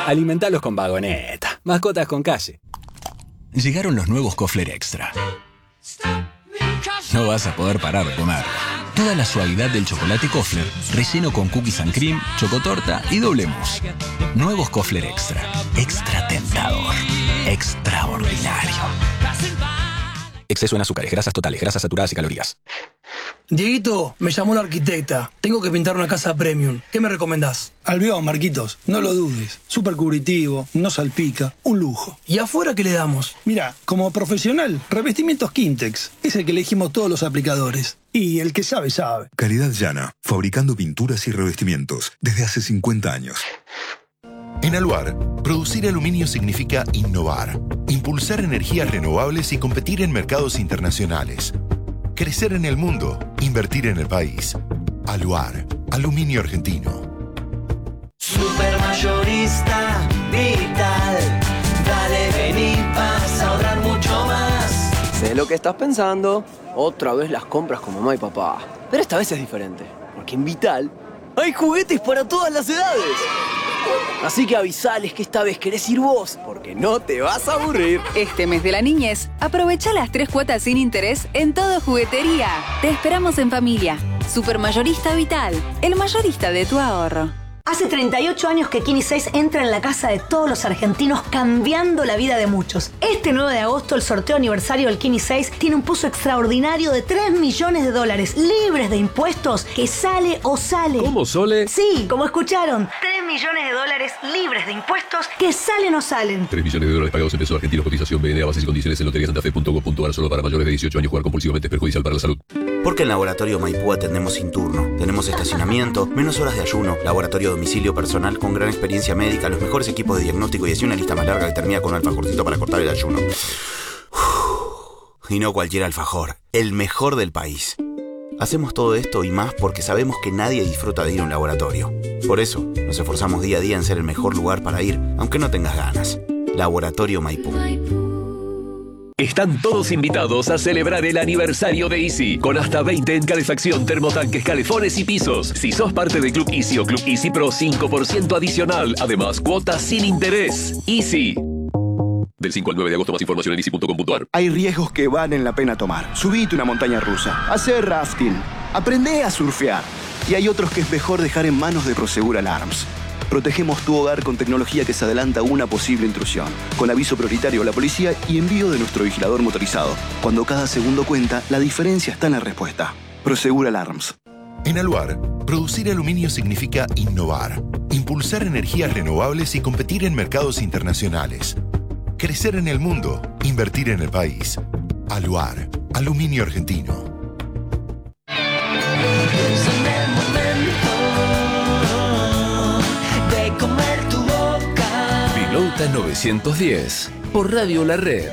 Alimentalos con vagoneta. Mascotas con calle. Llegaron los nuevos Kofler Extra. No vas a poder parar de comer. Toda la suavidad del chocolate Kofler, relleno con cookies and cream, chocotorta y doble mousse. Nuevos Kofler Extra. Extra tentador. Extraordinario. Exceso en azúcares, grasas totales, grasas saturadas y calorías. Dieguito, me llamó la arquitecta. Tengo que pintar una casa premium. ¿Qué me recomendás? Albión, Marquitos, no lo dudes. Súper cubritivo, no salpica, un lujo. ¿Y afuera qué le damos? Mira, como profesional, revestimientos Quintex. Es el que elegimos todos los aplicadores. Y el que sabe, sabe. Calidad Llana, fabricando pinturas y revestimientos desde hace 50 años. En Aluar, producir aluminio significa innovar, impulsar energías renovables y competir en mercados internacionales. Crecer en el mundo, invertir en el país. Aluar, aluminio argentino. Supermayorista Vital. Dale, vení, vas a ahorrar mucho más. Sé lo que estás pensando. Otra vez las compras con mamá y papá. Pero esta vez es diferente. Porque en Vital hay juguetes para todas las edades. Así que avisales que esta vez querés ir vos, porque no te vas a aburrir. Este mes de la niñez, aprovecha las 3 cuotas sin interés en todo juguetería. Te esperamos en familia. Supermayorista Vital, el mayorista de tu ahorro. Hace 38 años que Kini 6 entra en la casa de todos los argentinos, cambiando la vida de muchos. Este 9 de agosto, el sorteo aniversario del Kini 6 tiene un pozo extraordinario de $3 millones, libres de impuestos, que sale o sale. ¿Cómo, Sole? Sí, como escucharon. $3 millones, libres de impuestos, que salen o salen. $3 millones pagados en pesos argentinos. Cotización BNA, bases y condiciones en loteriasantafe.gov.ar. Solo para mayores de 18 años. Jugar compulsivamente es perjudicial para la salud. Porque en Laboratorio Maipú atendemos sin turno. Tenemos estacionamiento, menos horas de ayuno, laboratorio a domicilio personal con gran experiencia médica, los mejores equipos de diagnóstico y así una lista más larga que termina con un alfajorcito para cortar el ayuno. Y no cualquier alfajor, el mejor del país. Hacemos todo esto y más porque sabemos que nadie disfruta de ir a un laboratorio. Por eso, nos esforzamos día a día en ser el mejor lugar para ir, aunque no tengas ganas. Laboratorio Maipú. Están todos invitados a celebrar el aniversario de Easy, con hasta 20 en calefacción, termotanques, calefones y pisos. Si sos parte del Club Easy o Club Easy Pro, 5% adicional. Además, cuotas sin interés. Easy. Del 5 al 9 de agosto, más información en easy.com.ar. Hay riesgos que valen la pena tomar. Subite una montaña rusa, hacer rafting, aprende a surfear. Y hay otros que es mejor dejar en manos de Prosegur Alarms. Protegemos tu hogar con tecnología que se adelanta a una posible intrusión, con aviso prioritario a la policía y envío de nuestro vigilador motorizado. Cuando cada segundo cuenta, la diferencia está en la respuesta. Prosegur Alarms. En Aluar, producir aluminio significa innovar, impulsar energías renovables y competir en mercados internacionales. Crecer en el mundo, invertir en el país. Aluar, aluminio argentino. Pilota 910, por Radio La Red.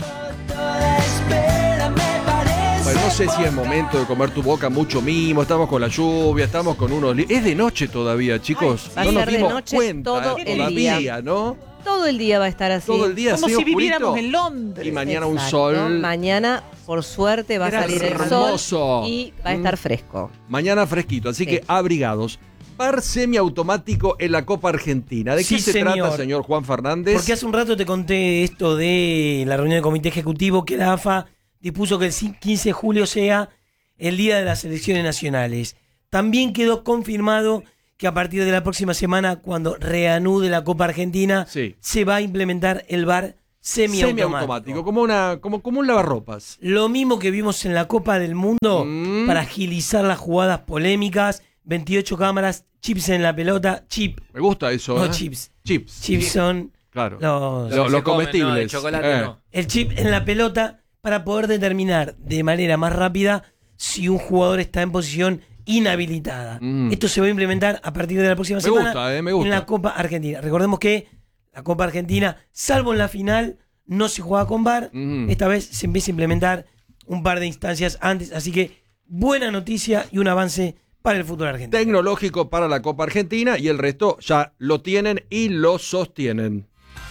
Bueno, no sé si es momento de comer tu boca, mucho mimo, estamos con la lluvia, estamos con unos... Es de noche todavía, chicos. Va a ser de noche todo el día, ¿no? Todo el día va a estar así. Todo el día como así si oscurito. viviéramos en Londres. Y mañana Exacto. un sol. Mañana, por suerte, va a salir el sol y va a estar fresco. Mañana fresquito, así que abrigados. Bar semiautomático en la Copa Argentina. ¿De qué se trata, señor Juan Fernández? Porque hace un rato te conté esto de la reunión del comité ejecutivo que la AFA dispuso que el 15 de julio sea el día de las elecciones nacionales. También quedó confirmado que a partir de la próxima semana, cuando reanude la Copa Argentina, se va a implementar el VAR semiautomático. Como un lavarropas. Lo mismo que vimos en la Copa del Mundo para agilizar las jugadas polémicas. 28 cámaras, chips en la pelota, Me gusta eso, no chips. Chips son claro. los comestibles. No, el chocolate no. El chip en la pelota para poder determinar de manera más rápida si un jugador está en posición inhabilitada. Esto se va a implementar a partir de la próxima semana me gusta. en la Copa Argentina. Recordemos que la Copa Argentina, salvo en la final, no se juega con VAR. Esta vez se empieza a implementar un par de instancias antes. Así que buena noticia y un avance para el fútbol argentino. Tecnológico para la Copa Argentina y el resto ya lo tienen y lo sostienen.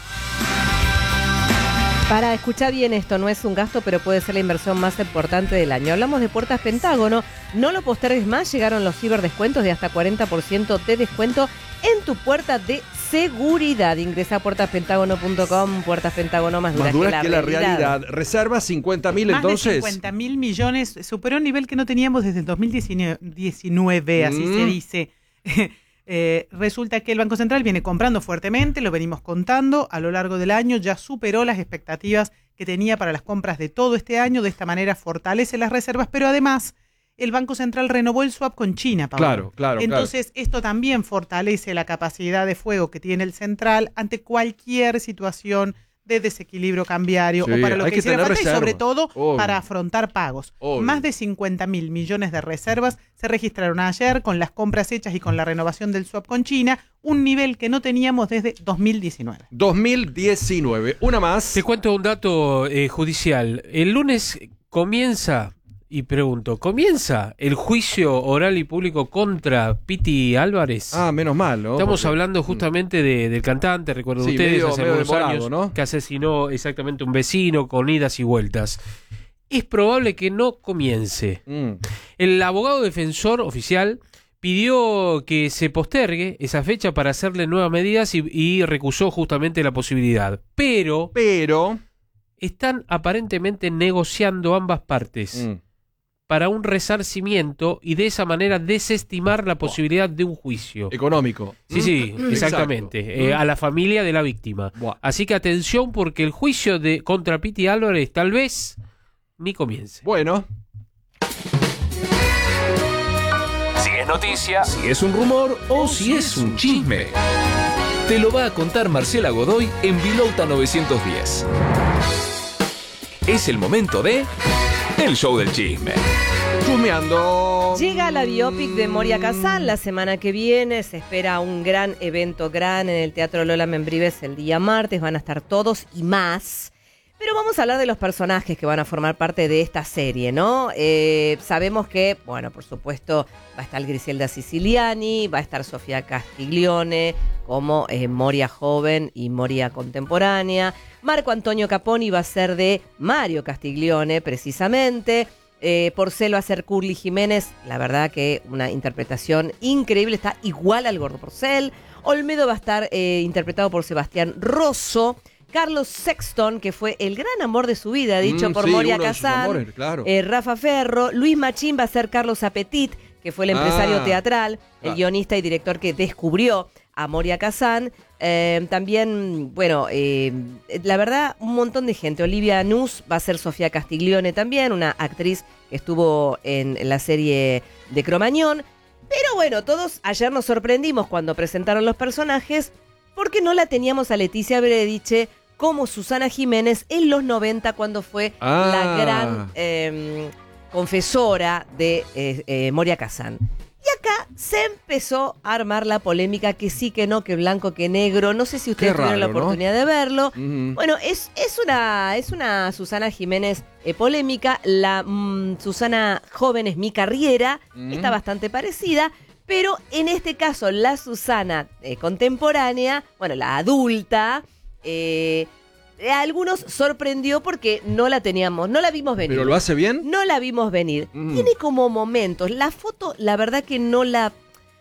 Para escuchar bien esto, no es un gasto, pero puede ser la inversión más importante del año. Hablamos de Puertas Pentágono. No lo postergues más, llegaron los ciberdescuentos de hasta 40% de descuento en tu puerta de seguridad. Ingresa a puertaspentagono.com, puertas Pentágono más duras que la realidad. Reservas 50.000 entonces. Más de 50.000 millones, superó un nivel que no teníamos desde el 2019, así se dice. Resulta que el Banco Central viene comprando fuertemente, lo venimos contando a lo largo del año, ya superó las expectativas que tenía para las compras de todo este año, de esta manera fortalece las reservas, pero además el Banco Central renovó el swap con China, Pablo. Claro. Entonces esto también fortalece la capacidad de fuego que tiene el Central ante cualquier situación de desequilibrio cambiario o para lo que hiciera falta y sobre todo para afrontar pagos. Más de 50.000 millones de reservas se registraron ayer con las compras hechas y con la renovación del swap con China, un nivel que no teníamos desde 2019. 2019. Una más. Te cuento un dato judicial. El lunes comienza el juicio oral y público contra Piti Álvarez. Menos mal, ¿no? Estamos hablando justamente del cantante, recuerdan ustedes, hace medio unos años, ¿no? Que asesinó exactamente un vecino con idas y vueltas. Es probable que no comience. El abogado defensor oficial pidió que se postergue esa fecha para hacerle nuevas medidas y recusó justamente la posibilidad. Pero están aparentemente negociando ambas partes para un resarcimiento y de esa manera desestimar la posibilidad de un juicio económico. Sí, exactamente. A la familia de la víctima. Así que atención, porque el juicio contra Piti Álvarez tal vez ni comience. Bueno. Si es noticia, si es un rumor o si es un chisme, te lo va a contar Marcela Godoy en Vilouta 910. Es el momento de El Show del Chisme. Chusmeando. Llega la biopic de Moria Kazan la semana que viene. Se espera un gran evento en el Teatro Lola Membrives el día martes. Van a estar todos y más. Pero vamos a hablar de los personajes que van a formar parte de esta serie, ¿no? Sabemos que, bueno, por supuesto, va a estar Griselda Siciliani, va a estar Sofía Castiglione como Moria joven y Moria contemporánea. Marco Antonio Caponi va a ser de Mario Castiglione, precisamente. Porcel va a ser Curly Jiménez, la verdad que una interpretación increíble, está igual al gordo Porcel. Olmedo va a estar interpretado por Sebastián Rosso. Carlos Sexton, que fue el gran amor de su vida, dicho por Moria Kazan. Claro. Rafa Ferro. Luis Machín va a ser Carlos Apetit, que fue el empresario teatral, el guionista y director que descubrió a Moria Kazan. También, bueno, la verdad, un montón de gente. Olivia Nus va a ser Sofía Castiglione también, una actriz que estuvo en la serie de Cromañón. Pero bueno, todos ayer nos sorprendimos cuando presentaron los personajes porque no la teníamos a Leticia Brediche como Susana Jiménez en los 90 cuando fue la gran confesora de Moria Kazan. Y acá se empezó a armar la polémica que sí, que no, que blanco, que negro. No sé si ustedes tuvieron la oportunidad de verlo. Bueno, es una Susana Jiménez polémica. La Susana joven es Mica Riera. Está bastante parecida. Pero en este caso, la Susana contemporánea, bueno, la adulta, a algunos sorprendió porque no la vimos venir. ¿Pero lo hace bien? No la vimos venir. Tiene como momentos. La foto, la verdad que no la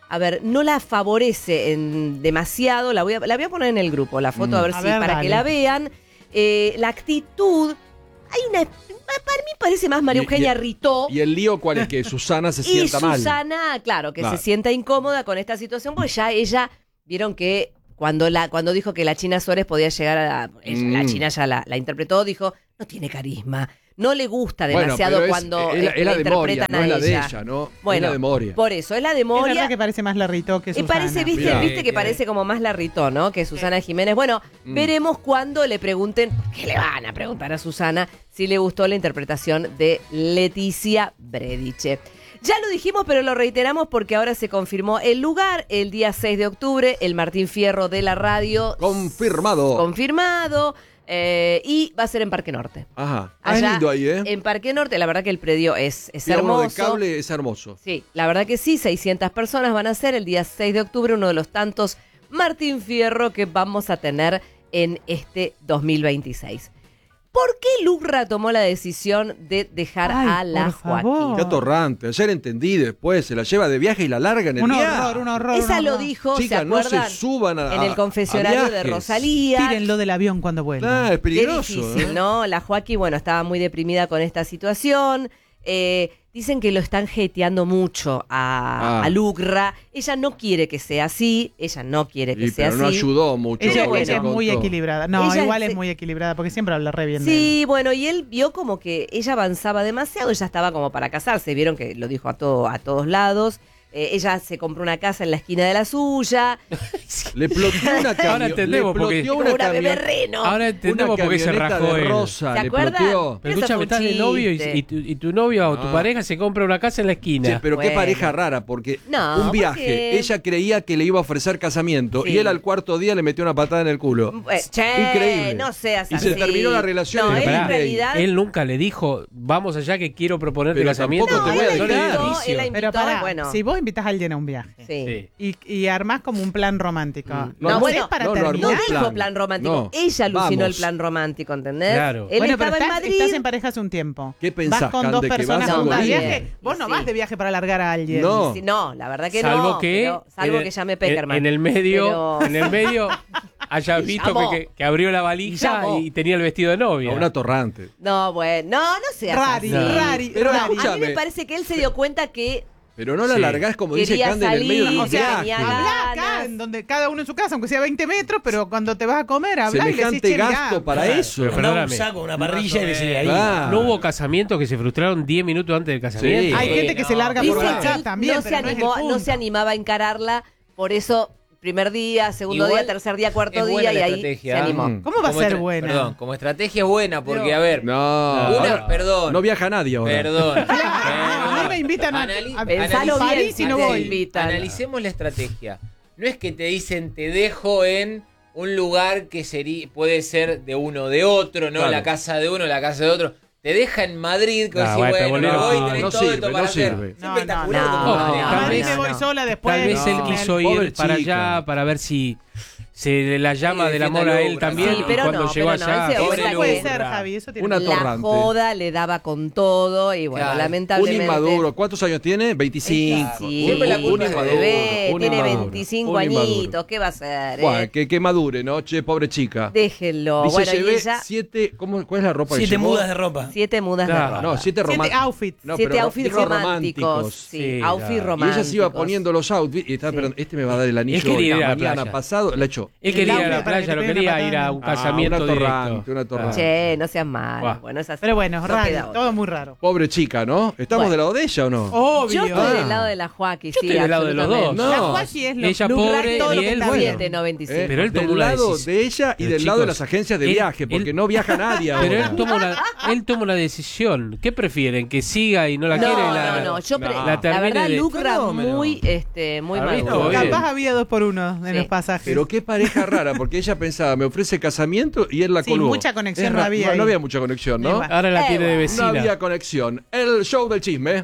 favorece demasiado. La voy a poner en el grupo, la foto, para que la vean. La actitud, para mí parece más María Eugenia Ritó. ¿Y el lío cuál es? Que Susana se sienta mal. Y Susana, claro, que se sienta incómoda con esta situación, porque ya ella, vieron que cuando dijo que la China Suárez podía llegar a la China ya la interpretó, dijo, no tiene carisma, no le gusta demasiado cuando es la de Moria, no es la de ella, ¿no? Bueno, es la de Moria. Por eso, es la de Moria. Es verdad que parece más la Ritó que Susana. Parece, viste que parece como más la Ritó, ¿no? Que Susana Jiménez. Bueno, veremos cuando le pregunten, ¿qué le van a preguntar a Susana? Si le gustó la interpretación de Leticia Brediche. Ya lo dijimos, pero lo reiteramos porque ahora se confirmó el lugar, el día 6 de octubre, el Martín Fierro de la radio. Confirmado. Y va a ser en Parque Norte. Ajá. Allá, es lindo ahí, en Parque Norte, la verdad que el predio es hermoso. De cable es hermoso. Sí, la verdad que sí, 600 personas van a ser el día 6 de octubre, uno de los tantos Martín Fierro que vamos a tener en este 2026. ¿Por qué Lucra tomó la decisión de dejar a la Joaquín? Qué atorrante. Ayer entendí, después se la lleva de viaje y la larga en el viaje. Un horror. Esa lo dijo, Chicas, ¿se acuerdan? no se suban en el confesionario de Rosalía. Tírenlo del avión cuando vuelva. Es peligroso. Qué difícil, ¿no? La Joaquín, bueno, estaba muy deprimida con esta situación. Dicen que lo están jeteando mucho a Lucra. Ella no quiere que sea así. Ella no quiere que sea pero no así. ayudó mucho. Ella es muy equilibrada. No, Ella igual es muy equilibrada porque siempre habla re bien de Sí, bueno, y él vio como que ella avanzaba demasiado. Ella estaba como para casarse. Vieron que lo dijo a todos lados. Ella se compró una casa en la esquina de la suya. Le ploteó una camioneta. Ahora entendemos porque Ahora entendemos por qué se rajó él. Rosa, ¿Se le acuerdan? ploteó. Pero escúchame, estás de novio y tu novia o tu pareja se compra una casa en la esquina. Sí, pero qué pareja rara, porque un viaje, porque- ella creía que le iba a ofrecer casamiento Sí. y él al cuarto día le metió una patada en el culo. Increíble. No seas Y así. se terminó la relación. No, en él en Disney. realidad... Él nunca le dijo, vamos allá que quiero proponerte Pero casamiento. tampoco te voy a No le dejar. dio inicio. él la invitó, Pero pará, bueno. si vos invitás a alguien a un viaje y armás como un plan romántico, No, bueno, para no terminar. dijo plan romántico. Ella alucinó el plan romántico, ¿entendés? Claro. Él Bueno, estaba pero en Madrid. estás en pareja hace un tiempo. ¿Qué pensás, Vas con dos Cande, que personas vas a un algo viaje. lindo? Vos no vas de viaje para largar a alguien. No. Sí, no, la verdad que Salvo no. que, salvo en que el- llame Peckerman. en el medio, Pero- en el medio haya Y visto llamó. que abrió la valija Llamó. y tenía el vestido de novia. A una torrante. No, bueno, no seas Rari, así. rari, Pero No, a mí escúchame. me parece que él se dio cuenta que Pero no la Sí. largás como dice Quería Cande en el medio de salir, un o sea, viaje. tenía Hablá acá, ganas. en donde cada uno en su casa, aunque sea 20 metros, pero cuando te vas a comer, hablá y le decís, Semejante che, mirá. gasto para eso. Pero Mandá un perdóname. saco, una parrilla y decirle ahí. Claro. No hubo casamientos que se frustraron 10 minutos antes del casamiento. Sí. Hay gente que se larga por Dice que WhatsApp él también, no, pero se no es el animó, punto. no se animaba a encararla, por eso primer día, segundo Igual día, tercer día, cuarto es día buena y la ahí estrategia, se ¿eh? animó. ¿Cómo va a Como ser estra- buena? Perdón, como estrategia es buena, porque a ver, No. perdón. No viaja nadie ahora. Perdón. A mí me invitan a Pensalo bien, París si y no te voy. invitan. Analicemos la estrategia. No es que te dicen te dejo en un lugar que puede ser de uno o de otro, no Claro. la casa de uno, la casa de otro. Te deja en Madrid, que No, vos bueno, decís, bueno, pero me voy, no, tenés no todo sirve, esto no para hacer. sirve. Es espectacular no, como no, Madrid. no, A Madrid no, me voy no. sola después. Tal vez él no. quiso Pobre ir para chica. allá para ver si se la llama Sí, del amor a él Lucra, también. sí, y pero cuando no, llegó pero no, allá. ese Pobre Eso puede Lucra. ser, Javi, eso tiene Una que La torrante. joda le daba con todo y bueno, Claro. Un lamentablemente... inmaduro. ¿Cuántos años tiene? 25. Sí, Siempre la culpa un es del inmaduro. bebé, un tiene inmaduro, 25 un inmaduro. añitos, ¿qué va a hacer? Bueno, que madure, ¿no? Che, pobre chica. Déjenlo. Dice, Bueno, y llevé ella, 7... ¿Cuál es la ropa que 7 llevó? mudas de ropa. 7 mudas de Claro. ropa. No, 7 7 outfits. No, 7 pero outfits dijo románticos. Sí, Sí, outfits claro. Y románticos. ella se iba poniendo los outfits y estaba, pero este me va a dar el anillo Él quería ir a la mañana playa. pasado. La echó. Él quería ir a El la audio para que playa, te no peguen quería una ir a patada. un casamiento una directo. torrante, una torrante. Che, no seas mal. Buah. Bueno, es así. Pero bueno, No raro, queda otra. todo muy raro. Pobre chica, ¿no? ¿Estamos Bueno. del lado de ella o no? Obvio. Yo estoy del lado de la Joaquín, Yo sí, estoy del lado de los dos. absolutamente. No. La Joaquín es lo Ella Lucra pobre todo lo y que él está bueno. 7.95. Pero él tomó del una lado decisión. de ella y Pero, del lado de chicos, las agencias de él- viaje, porque él- no viaja nadie ahora. Pero él tomó la decisión. ¿Qué prefieren? ¿Que siga y no la quiera? y la, No, yo la la termine verdad, de- Lucra Fenómeno. muy ¿Ha visto? maduro. Bien. Capaz había 2 por 1 en Sí. los pasajes. Pero qué pareja rara, porque ella pensaba, me ofrece casamiento y él la Sí, colgó. mucha conexión Es no había No ahí. había mucha conexión, ¿no? Igual. Ahora la tiene de No vecina. había conexión. El show del chisme.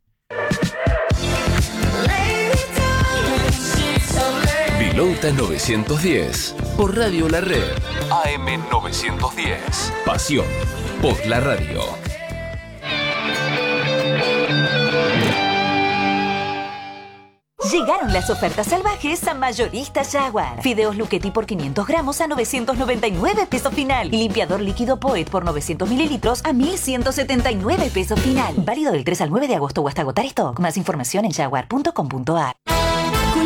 Pilota 910 por Radio La Red. AM 910. Pasión por la radio. Llegaron las ofertas salvajes a Mayorista Jaguar. Fideos Luchetti por 500 gramos a 999 pesos final. Y limpiador líquido Poet por 900 mililitros a 1179 pesos final. Válido del 3 al 9 de agosto o hasta agotar stock. Más información en jaguar.com.ar.